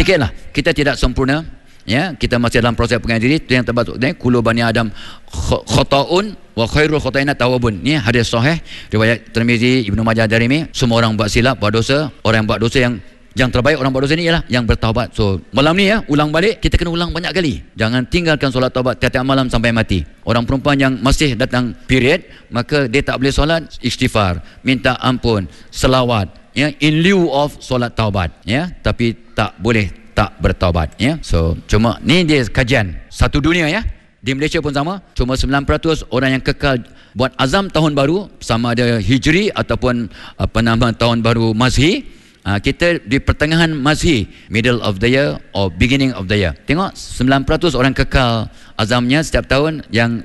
sikitlah. Kita tidak sempurna, ya, kita masih dalam proses pengendalian diri. Itu yang termasuk kullu bani Adam khata'un wa khairul khata'ina tawabun. Ni hadis sahih riwayat Tirmizi, Ibnu Majah, Darimi. Semua orang buat silap, buat dosa. Orang yang buat dosa yang terbaik orang buat dosa ni ialah yang bertaubat. So malam ni ya, ulang balik, kita kena ulang banyak kali. Jangan tinggalkan solat taubat tiap-tiap malam sampai mati. Orang perempuan yang masih datang period, maka dia tak boleh solat, istighfar, minta ampun, selawat, ya, in lieu of solat taubat, ya, tapi tak boleh tak bertaubat, ya. So cuma ni dia kajian satu dunia, ya. Di Malaysia pun sama, cuma 9% orang yang kekal buat azam tahun baru, sama ada Hijri ataupun tahun baru Mazhi. Kita di pertengahan Mazhi, middle of the year or beginning of the year. Tengok 9% orang kekal azamnya setiap tahun, yang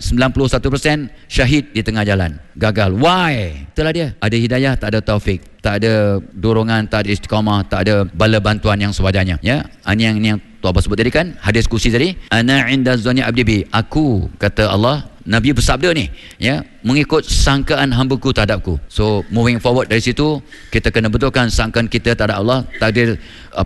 91% syahid di tengah jalan, gagal. Why? Itulah dia, ada hidayah, tak ada taufik, tak ada dorongan, tak ada istiqamah, tak ada bala bantuan yang sewajarnya, ya. Ini yang Tuan Abah sebut tadi kan, hadis kursi tadi, ana inda zanni abdi bi, aku, kata Allah, Nabi bersabda ni, ya, mengikut sangkaan hamba-Ku terhadapku. So moving forward dari situ, kita kena betulkan sangkaan kita terhadap Allah. Takdir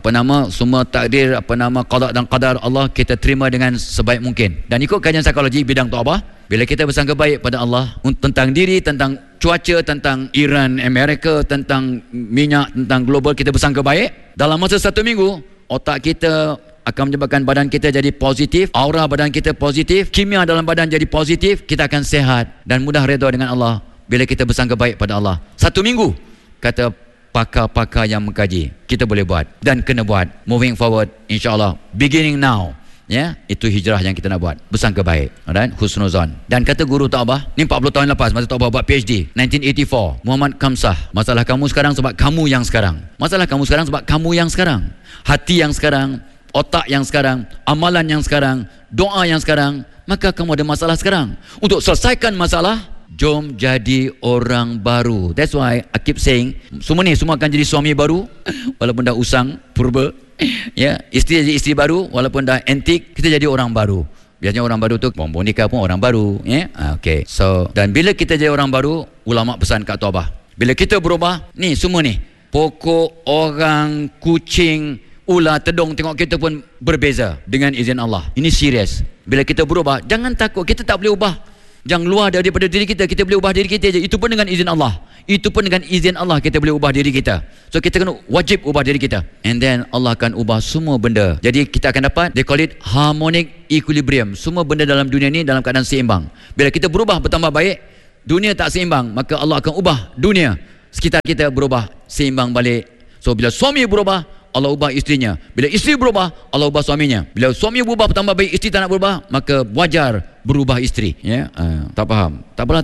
semua takdir qada dan qadar Allah kita terima dengan sebaik mungkin. Dan ikut kajian psikologi bidang Tuan Abah, bila kita bersangka baik pada Allah tentang diri, tentang cuaca, tentang Iran, Amerika, tentang minyak, tentang global, kita bersangka baik, dalam masa 1 minggu otak kita akan menyebabkan badan kita jadi positif, aura badan kita positif, kimia dalam badan jadi positif, kita akan sehat dan mudah redha dengan Allah bila kita bersangka baik pada Allah. 1 minggu, kata pakar-pakar yang mengkaji, kita boleh buat dan kena buat. Moving forward, insyaAllah, beginning now, ya, itu hijrah yang kita nak buat, bersangka baik, alright, husnuzan. Dan kata guru Tok Abah ni 40 tahun lepas, masa Tok Abah buat PhD 1984, Muhammad Kamsah, masalah kamu sekarang sebab kamu yang sekarang, masalah kamu sekarang sebab kamu yang sekarang, hati yang sekarang, otak yang sekarang, amalan yang sekarang, doa yang sekarang, maka kamu ada masalah sekarang. Untuk selesaikan masalah, jom jadi orang baru. That's why I keep saying, semua akan jadi suami baru walaupun dah usang purba, ya, isteri jadi isteri baru walaupun dah antik, kita jadi orang baru. Biasanya orang baru tu bom nikah pun orang baru, ya. Okay. So, dan bila kita jadi orang baru, ulama pesan kat Tok Abah, bila kita berubah, ni semua ni, pokok, orang, kucing, ular, tedung, tengok kita pun berbeza dengan izin Allah. Ini serius. Bila kita berubah, jangan takut, kita tak boleh ubah yang luar daripada diri kita, kita boleh ubah diri kita je. Itu pun dengan izin Allah. Itu pun dengan izin Allah kita boleh ubah diri kita. So kita kena wajib ubah diri kita. And then Allah akan ubah semua benda. Jadi kita akan dapat, they call it harmonic equilibrium. Semua benda dalam dunia ni dalam keadaan seimbang. Bila kita berubah bertambah baik, dunia tak seimbang, maka Allah akan ubah dunia sekitar kita berubah seimbang balik. So bila suami berubah, Allah ubah isterinya. Bila isteri berubah, Allah ubah suaminya. Bila suami berubah bertambah baik, isteri tak nak berubah, maka wajar berubah isteri, ya. Tak faham? Tak apalah,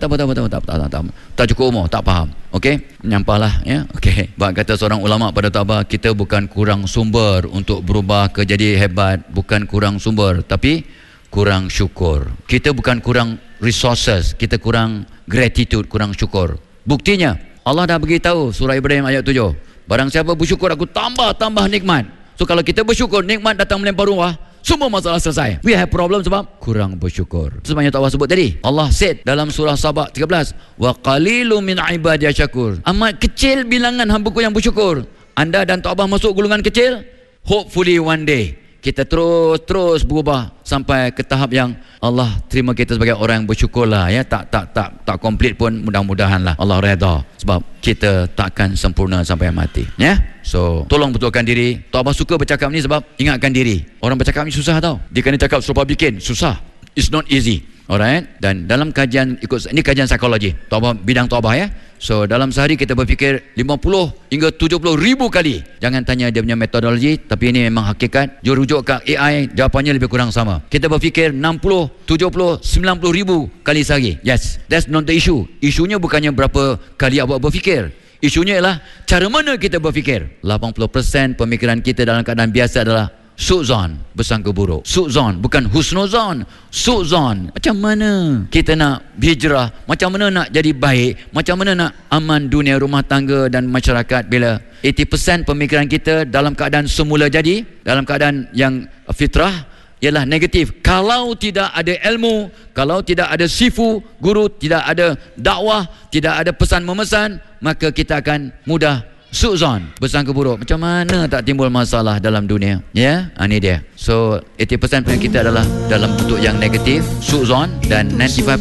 tak cukup umur, tak faham. Okey, menyampahlah, ya. Okey. Bak kata seorang ulama pada Tok Abah, kita bukan kurang sumber untuk berubah ke jadi hebat, bukan kurang sumber, tapi kurang syukur. Kita bukan kurang resources, kita kurang gratitude, kurang syukur. Buktinya Allah dah beritahu surah Ibrahim ayat 7. Barang siapa bersyukur, aku tambah nikmat. So kalau kita bersyukur, nikmat datang melempar rumah, semua masalah selesai. We have problem sebab kurang bersyukur. Sebabnya Tok Abah sebut tadi, Allah said dalam surah Sabah 13, wa qalilum min ibadiy syakur. Amat kecil bilangan hamba-Ku yang bersyukur. Anda dan Tok Abah masuk golongan kecil, hopefully one day kita terus berubah sampai ke tahap yang Allah terima kita sebagai orang yang bersyukur lah, ya. Tak komplit pun, mudah-mudahan lah Allah redha, sebab kita takkan sempurna sampai mati, ya. So tolong betulkan diri. Tok Abah suka bercakap ni sebab ingatkan diri. Orang bercakap ni susah tau. Dia kena cakap serupa bikin, susah. It's not easy. Alright. Dan dalam kajian, ini kajian psikologi Tok Abah, bidang Tok Abah, ya. So dalam sehari kita berfikir 50 hingga 70 ribu kali. Jangan tanya dia punya metodologi, tapi ini memang hakikat. Dia rujuk ke AI, jawapannya lebih kurang sama. Kita berfikir 60, 70, 90 ribu kali sehari. Yes, that's not the issue. Isunya bukannya berapa kali awak berfikir. Isunya ialah cara mana kita berfikir. 80% pemikiran kita dalam keadaan biasa adalah su'zon, bersangka buruk. Su'zon, bukan husnuzon. Su'zon. Macam mana kita nak hijrah? Macam mana nak jadi baik? Macam mana nak aman dunia, rumah tangga dan masyarakat bila 80% pemikiran kita dalam keadaan semula jadi, dalam keadaan yang fitrah, ialah negatif. Kalau tidak ada ilmu, kalau tidak ada sifu, guru, tidak ada dakwah, tidak ada pesan memesan, maka kita akan mudah Su'zon, bersangka buruk. Macam mana tak timbul masalah dalam dunia? Ya, ini dia. So 80% penyakit kita adalah dalam bentuk yang negatif, su'zon, dan 95%